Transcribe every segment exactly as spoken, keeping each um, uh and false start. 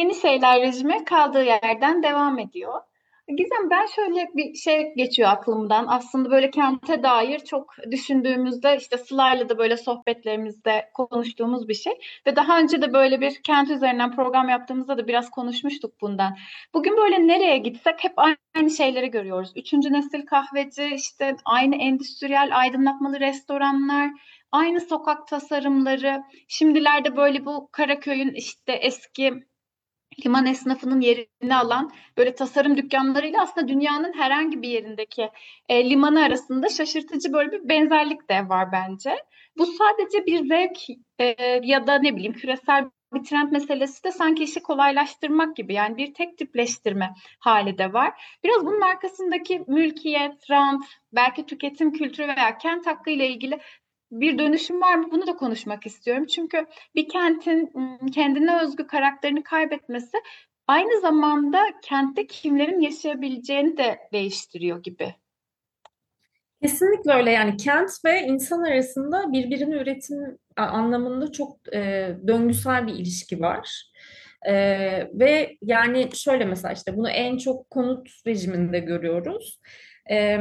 Yeni Şeyler rejimi kaldığı yerden devam ediyor. Gizem, ben şöyle bir şey geçiyor aklımdan. Aslında böyle kente dair çok düşündüğümüzde işte Sıla'yla da böyle sohbetlerimizde konuştuğumuz bir şey. Ve daha önce de böyle bir kent üzerinden program yaptığımızda da biraz konuşmuştuk bundan. Bugün böyle nereye gitsek hep aynı şeyleri görüyoruz. Üçüncü nesil kahveci, işte aynı endüstriyel aydınlatmalı restoranlar, aynı sokak tasarımları. Şimdilerde böyle bu Karaköy'ün işte eski liman esnafının yerini alan böyle tasarım dükkanlarıyla aslında dünyanın herhangi bir yerindeki e, limanı arasında şaşırtıcı böyle bir benzerlik de var bence. Bu sadece bir zevk e, ya da ne bileyim küresel bir trend meselesi de sanki işi kolaylaştırmak gibi, yani bir tek tipleştirme hali de var. Biraz bunun arkasındaki mülkiyet, rant, belki tüketim kültürü veya kent hakkı ile ilgili bir dönüşüm var mı? Bunu da konuşmak istiyorum. Çünkü bir kentin ım, kendine özgü karakterini kaybetmesi aynı zamanda kentte kimlerin yaşayabileceğini de değiştiriyor gibi. Kesinlikle öyle. Yani kent ve insan arasında birbirini üretim a- anlamında çok e, döngüsel bir ilişki var. E, Ve yani şöyle, mesela işte bunu en çok konut rejiminde görüyoruz. E,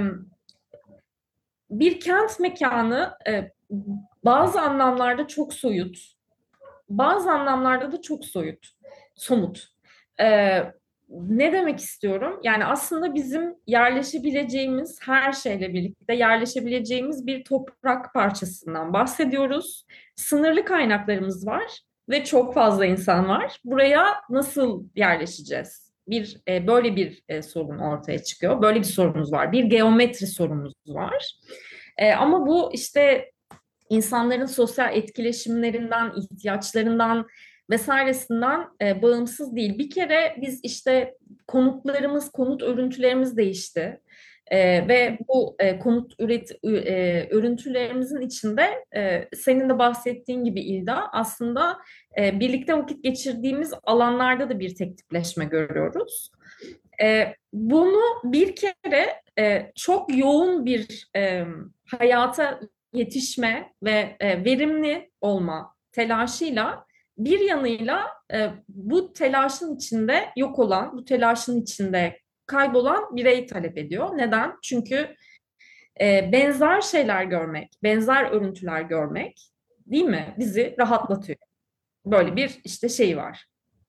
Bir kent mekanı e, bazı anlamlarda çok soyut, bazı anlamlarda da çok soyut, somut. Ee, Ne demek istiyorum? Yani aslında bizim yerleşebileceğimiz, her şeyle birlikte yerleşebileceğimiz bir toprak parçasından bahsediyoruz. Sınırlı kaynaklarımız var ve çok fazla insan var. Buraya nasıl yerleşeceğiz? Bir e, böyle bir e, sorun ortaya çıkıyor. Böyle bir sorunumuz var. Bir geometri sorunumuz var. E, ama bu işte insanların sosyal etkileşimlerinden, ihtiyaçlarından vesairesinden e, bağımsız değil. Bir kere biz işte konutlarımız, konut örüntülerimiz değişti. E, ve bu e, konut üret e, örüntülerimizin içinde e, senin de bahsettiğin gibi İlda, aslında e, birlikte vakit geçirdiğimiz alanlarda da bir tek tipleşme görüyoruz. E, bunu bir kere e, çok yoğun bir e, hayata yetişme ve e, verimli olma telaşıyla, bir yanıyla e, bu telaşın içinde yok olan, bu telaşın içinde kaybolan bireyi talep ediyor. Neden? Çünkü e, benzer şeyler görmek, benzer örüntüler görmek, değil mi? Bizi rahatlatıyor. Böyle bir işte şey var.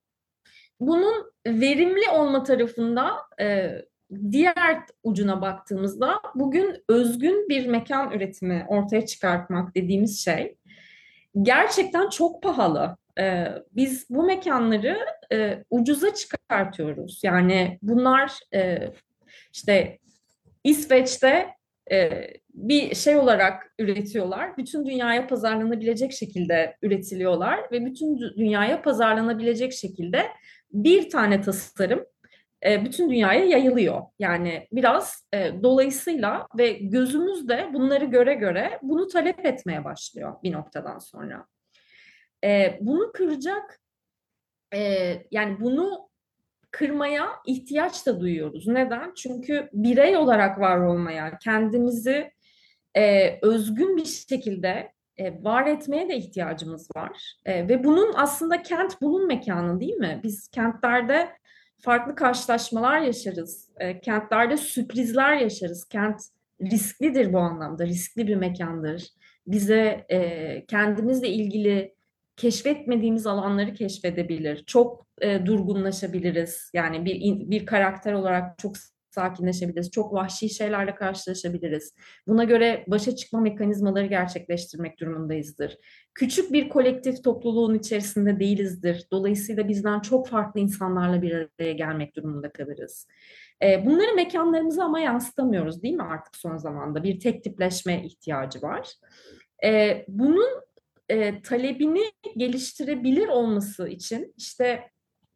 Bunun verimli olma tarafında e, diğer ucuna baktığımızda, bugün özgün bir mekan üretimi ortaya çıkartmak dediğimiz şey gerçekten çok pahalı. E, biz bu mekanları e, ucuza çıkartıyoruz. Yani bunlar e, işte İsveç'te e, bir şey olarak üretiyorlar. Bütün dünyaya pazarlanabilecek şekilde üretiliyorlar ve bütün dü- dünyaya pazarlanabilecek şekilde bir tane tasarım e, bütün dünyaya yayılıyor. Yani biraz e, dolayısıyla ve gözümüz de bunları göre göre bunu talep etmeye başlıyor bir noktadan sonra. E, bunu kıracak, e, yani bunu kırmaya ihtiyaç da duyuyoruz. Neden? Çünkü birey olarak var olmaya, kendimizi e, özgün bir şekilde e, var etmeye de ihtiyacımız var. E, ve bunun aslında kent bunun mekanı, değil mi? Biz kentlerde farklı karşılaşmalar yaşarız. E, kentlerde sürprizler yaşarız. Kent risklidir bu anlamda, riskli bir mekandır. Bize e, kendimizle ilgili keşfetmediğimiz alanları keşfedebilir. Çok e, durgunlaşabiliriz. Yani bir bir karakter olarak çok sakinleşebiliriz. Çok vahşi şeylerle karşılaşabiliriz. Buna göre başa çıkma mekanizmaları gerçekleştirmek durumundayızdır. Küçük bir kolektif topluluğun içerisinde değilizdir. Dolayısıyla bizden çok farklı insanlarla bir araya gelmek durumunda kalırız. E, bunları mekanlarımıza ama yansıtamıyoruz, değil mi, artık son zamanda? Bir tek tipleşme ihtiyacı var. E, bunun e, talebini geliştirebilir olması için işte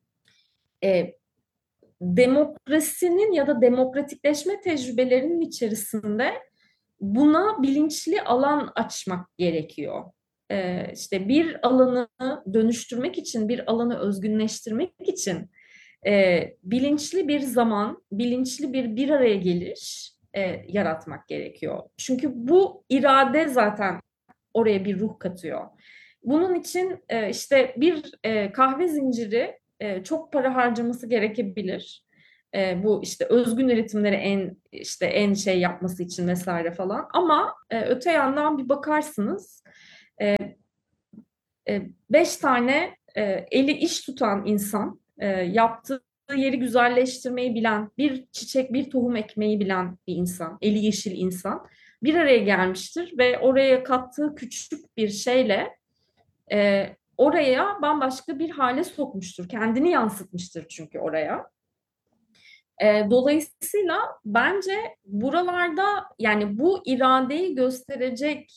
e, demokrasinin ya da demokratikleşme tecrübelerinin içerisinde buna bilinçli alan açmak gerekiyor. Ee, işte bir alanı dönüştürmek için, bir alanı özgünleştirmek için e, bilinçli bir zaman, bilinçli bir bir araya geliş e, yaratmak gerekiyor. Çünkü bu irade zaten oraya bir ruh katıyor. Bunun için e, işte bir e, kahve zinciri e, çok para harcaması gerekebilir. E, bu işte özgün üretimleri en işte en şey yapması için vesaire falan. Ama e, öte yandan bir bakarsınız, e, beş tane e, eli iş tutan insan, e, yaptığı yeri güzelleştirmeyi bilen, bir çiçek, bir tohum ekmeyi bilen bir insan, eli yeşil insan bir araya gelmiştir ve oraya kattığı küçük bir şeyle e, oraya bambaşka bir hale sokmuştur. Kendini yansıtmıştır çünkü oraya. E, dolayısıyla bence buralarda yani bu iradeyi gösterecek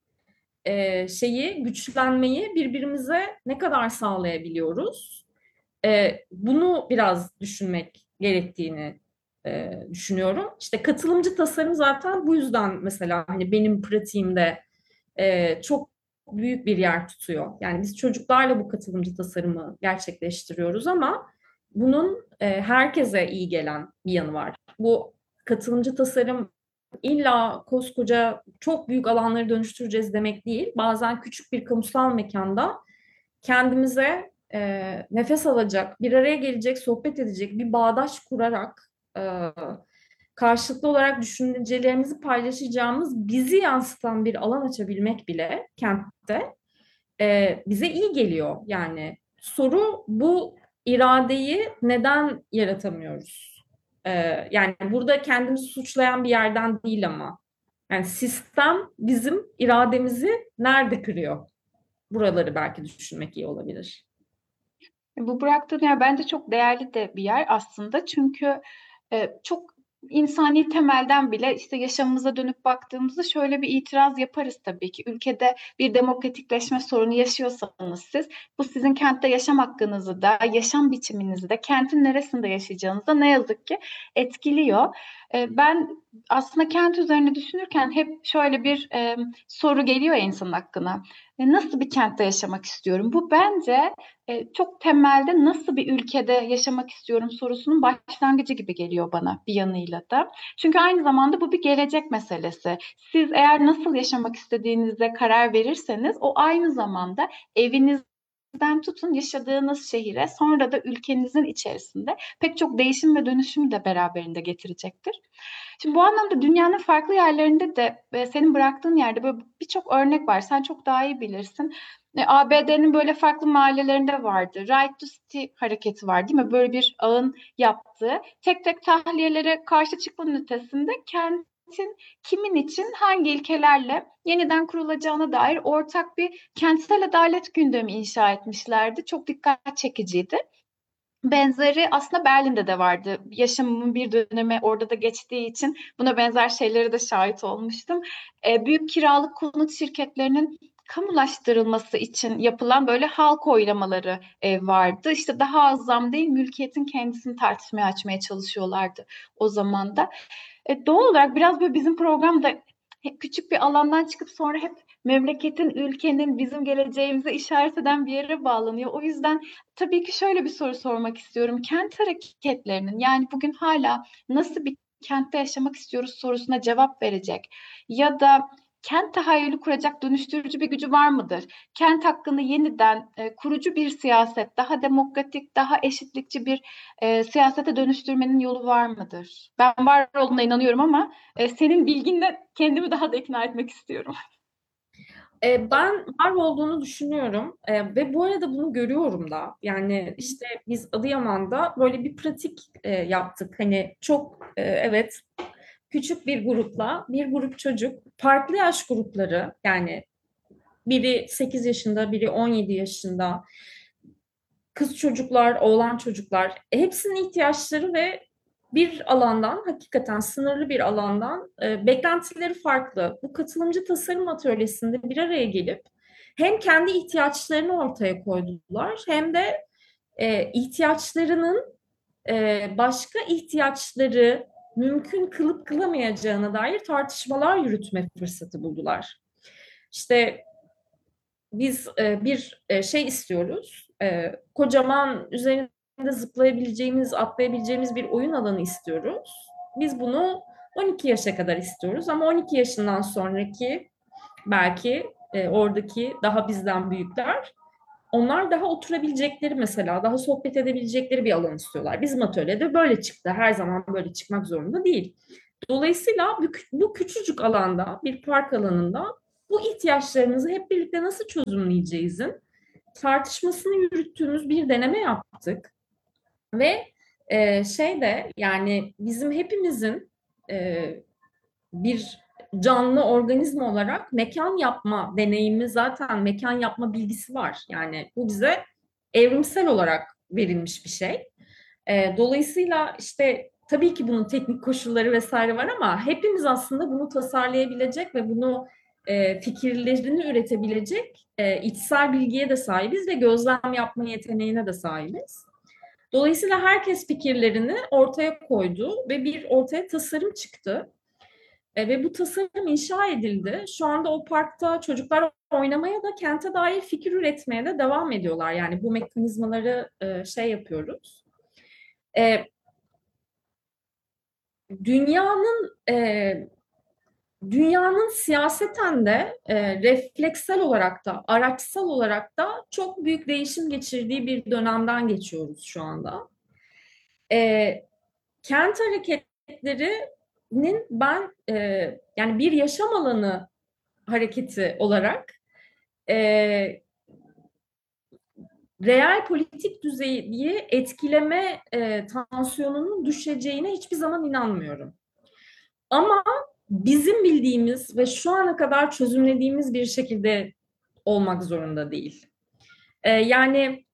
e, şeyi, güçlenmeyi birbirimize ne kadar sağlayabiliyoruz? E, bunu biraz düşünmek gerektiğini e, düşünüyorum. İşte katılımcı tasarım zaten bu yüzden mesela hani benim pratiğimde e, çok büyük bir yer tutuyor. Yani biz çocuklarla bu katılımcı tasarımı gerçekleştiriyoruz ama bunun e, herkese iyi gelen bir yanı var. Bu katılımcı tasarım illa koskoca çok büyük alanları dönüştüreceğiz demek değil. Bazen küçük bir kamusal mekanda kendimize e, nefes alacak, bir araya gelecek, sohbet edecek bir bağdaş kurarak e, karşılıklı olarak düşüncelerimizi paylaşacağımız, bizi yansıtan bir alan açabilmek bile kentte e, bize iyi geliyor. Yani soru bu iradeyi neden yaratamıyoruz? E, yani burada kendimizi suçlayan bir yerden değil ama. Yani sistem bizim irademizi nerede kırıyor? Buraları belki düşünmek iyi olabilir. Bu bıraktığın yer bence çok değerli de bir yer aslında. Çünkü e, çok insani temelden bile işte yaşamımıza dönüp baktığımızda şöyle bir itiraz yaparız tabii ki. Ülkede bir demokratikleşme sorunu yaşıyorsanız siz, bu sizin kentte yaşam hakkınızı da, yaşam biçiminizi de, kentin neresinde yaşayacağınızı da ne yazık ki etkiliyor. E, ben aslında kent üzerine düşünürken hep şöyle bir e, soru geliyor ya insanın aklına. E, nasıl bir kentte yaşamak istiyorum? Bu bence e, çok temelde nasıl bir ülkede yaşamak istiyorum sorusunun başlangıcı gibi geliyor bana bir yanıyla da. Çünkü aynı zamanda bu bir gelecek meselesi. Siz eğer nasıl yaşamak istediğinize karar verirseniz o aynı zamanda evinizden tutun yaşadığınız şehire, sonra da ülkenizin içerisinde pek çok değişim ve dönüşüm de beraberinde getirecektir. Şimdi bu anlamda dünyanın farklı yerlerinde de ve senin bıraktığın yerde böyle birçok örnek var. Sen çok daha iyi bilirsin. E, A B D'nin böyle farklı mahallelerinde vardı. Right to City hareketi var değil mi? Böyle bir ağın yaptığı. Tek tek tahliyelere karşı çıkmanın ötesinde kentin kimin için hangi ilkelerle yeniden kurulacağına dair ortak bir kentsel adalet gündemi inşa etmişlerdi. Çok dikkat çekiciydi. Benzeri aslında Berlin'de de vardı. Yaşamımın bir dönemi orada da geçtiği için buna benzer şeylere de şahit olmuştum. E, büyük kiralık konut şirketlerinin kamulaştırılması için yapılan böyle halk oylamaları e, vardı. İşte daha az zam değil, mülkiyetin kendisini tartışmaya açmaya çalışıyorlardı o zaman da. E, doğal olarak biraz böyle bizim programda hep küçük bir alandan çıkıp sonra hep memleketin, ülkenin, bizim geleceğimize işaret eden bir yere bağlanıyor. O yüzden tabii ki şöyle bir soru sormak istiyorum. Kent hareketlerinin yani bugün hala nasıl bir kentte yaşamak istiyoruz sorusuna cevap verecek ya da kent tahayyülü kuracak dönüştürücü bir gücü var mıdır? Kent hakkını yeniden e, kurucu bir siyaset, daha demokratik, daha eşitlikçi bir e, siyasete dönüştürmenin yolu var mıdır? Ben var olduğuna inanıyorum ama e, senin bilginle kendimi daha da ikna etmek istiyorum. E, ben var olduğunu düşünüyorum. E, ve bu arada bunu görüyorum da. Yani işte biz Adıyaman'da böyle bir pratik e, yaptık. Hani çok e, evet, küçük bir grupla bir grup çocuk, farklı yaş grupları, yani biri sekiz yaşında, biri on yedi yaşında, kız çocuklar, oğlan çocuklar, e, hepsinin ihtiyaçları ve bir alandan, hakikaten sınırlı bir alandan e, beklentileri farklı. Bu katılımcı tasarım atölyesinde bir araya gelip hem kendi ihtiyaçlarını ortaya koydular hem de e, ihtiyaçlarının e, başka ihtiyaçları mümkün kılıp kılamayacağına dair tartışmalar yürütme fırsatı buldular. İşte biz e, bir e, şey istiyoruz. E, kocaman üzerinde zıplayabileceğimiz, atlayabileceğimiz bir oyun alanı istiyoruz. Biz bunu on iki yaşa kadar istiyoruz ama on iki yaşından sonraki belki e, oradaki daha bizden büyükler Onlar daha oturabilecekleri mesela, daha sohbet edebilecekleri bir alan istiyorlar. Bizim atölyede böyle çıktı. Her zaman böyle çıkmak zorunda değil. Dolayısıyla bu, bu küçücük alanda, bir park alanında bu ihtiyaçlarımızı hep birlikte nasıl çözümleyeceğizin tartışmasını yürüttüğümüz bir deneme yaptık. Ve e, şey de yani bizim hepimizin e, bir canlı organizma olarak mekan yapma deneyimi zaten mekan yapma bilgisi var. Yani bu bize evrimsel olarak verilmiş bir şey. E, dolayısıyla işte tabii ki bunun teknik koşulları vesaire var ama hepimiz aslında bunu tasarlayabilecek ve bunu e, fikirlerini üretebilecek e, içsel bilgiye de sahibiz ve gözlem yapma yeteneğine de sahibiz. Dolayısıyla herkes fikirlerini ortaya koydu ve bir ortaya tasarım çıktı. E, ve bu tasarım inşa edildi. Şu anda o parkta çocuklar oynamaya da kente dair fikir üretmeye de devam ediyorlar. Yani bu mekanizmaları e, şey yapıyoruz. E, dünyanın e, dünyanın siyaseten de e, refleksel olarak da araçsal olarak da çok büyük değişim geçirdiği bir dönemden geçiyoruz şu anda. E, kent hareketlerinin ben e, yani bir yaşam alanı hareketi olarak e, reel politik düzeyi etkileme e, tansiyonunun düşeceğine hiçbir zaman inanmıyorum. Ama bizim bildiğimiz ve şu ana kadar çözümlediğimiz bir şekilde olmak zorunda değil. E, yani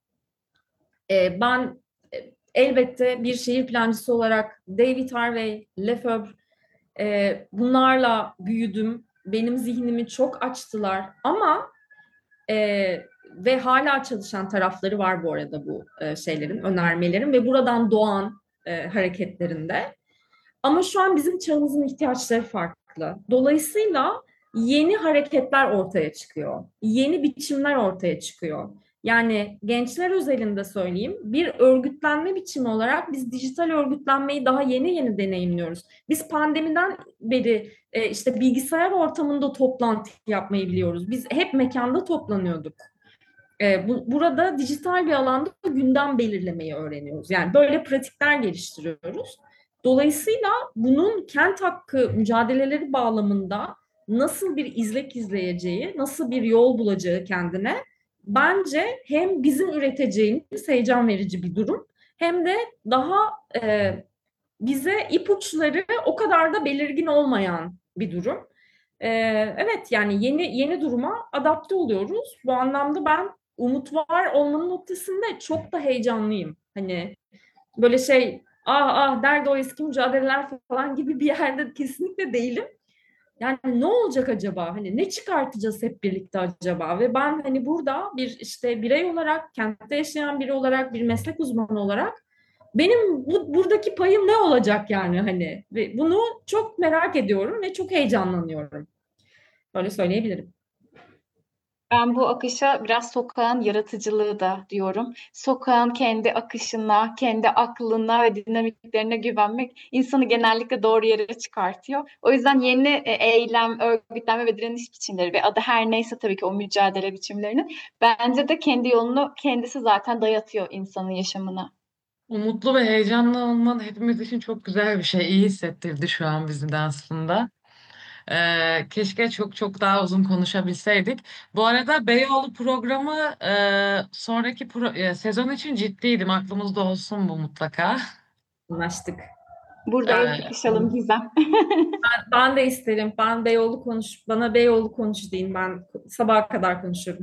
e, ben e, elbette bir şehir plancısı olarak David Harvey, Lefebvre e, bunlarla büyüdüm. Benim zihnimi çok açtılar ama e, ve hala çalışan tarafları var bu arada bu e, şeylerin, önermelerin ve buradan doğan e, hareketlerinde. Ama şu an bizim çağımızın ihtiyaçları farklı. Dolayısıyla yeni hareketler ortaya çıkıyor. Yeni biçimler ortaya çıkıyor. Yani gençler özelinde söyleyeyim, bir örgütlenme biçimi olarak biz dijital örgütlenmeyi daha yeni yeni deneyimliyoruz. Biz pandemiden beri e, işte bilgisayar ortamında toplantı yapmayı biliyoruz. Biz hep mekanda toplanıyorduk. E, bu, burada dijital bir alanda gündem belirlemeyi öğreniyoruz. Yani böyle pratikler geliştiriyoruz. Dolayısıyla bunun kent hakkı mücadeleleri bağlamında nasıl bir izlek izleyeceği, nasıl bir yol bulacağı kendine bence hem bizim üreteceğimiz heyecan verici bir durum hem de daha e, bize ipuçları o kadar da belirgin olmayan bir durum. E, evet yani yeni yeni duruma adapte oluyoruz. Bu anlamda ben umut var olmanın noktasında çok da heyecanlıyım. Hani böyle şey ah ah derdi o eski mücadeleler falan gibi bir yerde kesinlikle değilim. Yani ne olacak acaba? Hani ne çıkartacağız hep birlikte acaba? Ve ben hani burada bir işte birey olarak, kentte yaşayan biri olarak, bir meslek uzmanı olarak benim bu, buradaki payım ne olacak yani hani? Ve bunu çok merak ediyorum ve çok heyecanlanıyorum. Böyle söyleyebilirim. Ben bu akışa biraz sokağın yaratıcılığı da diyorum. Sokağın kendi akışına, kendi aklına ve dinamiklerine güvenmek insanı genellikle doğru yere çıkartıyor. O yüzden yeni e, eylem, örgütlenme ve direniş biçimleri ve adı her neyse tabii ki o mücadele biçimlerini bence de kendi yolunu kendisi zaten dayatıyor insanın yaşamına. Umutlu ve heyecanlı olman hepimiz için çok güzel bir şey. İyi hissettirdi şu an bizi de aslında. Ee, keşke çok çok daha uzun konuşabilseydik. Bu arada Beyoğlu programı e, sonraki pro- e, sezon için ciddiydim. Aklımızda olsun bu mutlaka. Anlaştık. Burada el Ee, sıkışalım Gizem. Ben de isterim. Ben Beyoğlu konuş, bana Beyoğlu konuş deyin. Ben sabaha kadar konuşurum.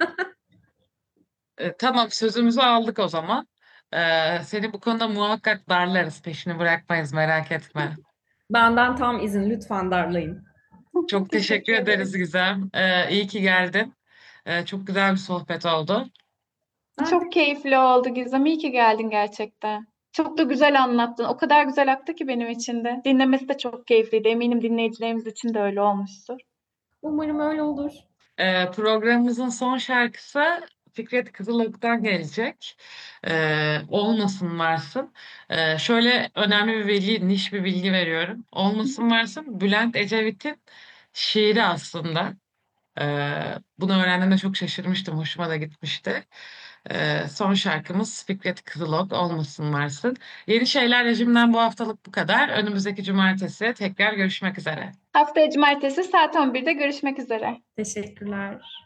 e, tamam, sözümüzü aldık o zaman. Ee, seni bu konuda muhakkak darlarız. Peşini bırakmayız, merak etme. Benden tam izin lütfen darlayın. Çok teşekkür Teşekkür ederiz ederim. Gizem. Ee, iyi ki geldin. Ee, çok güzel bir sohbet oldu. Ben Çok keyifli oldu Gizem. İyi ki geldin gerçekten. Çok da güzel anlattın. O kadar güzel aktı ki benim için de. Dinlemesi de çok keyifliydi. Eminim dinleyicilerimiz için de öyle olmuştur. umarım öyle olur. Ee, programımızın son şarkısı Fikret Kızılok'tan gelecek. Ee, Olmasın Varsın. Ee, şöyle önemli bir bilgi, niş bir bilgi veriyorum. Olmasın Varsın, Bülent Ecevit'in şiiri aslında. Ee, Bunu öğrendiğimde çok şaşırmıştım. Hoşuma da gitmişti. Ee, son şarkımız Fikret Kızılok Olmasın Varsın. Yeni Şeyler Rejim'den bu haftalık bu kadar. Önümüzdeki cumartesi tekrar görüşmek üzere. Haftaya cumartesi saat on birde görüşmek üzere. Teşekkürler.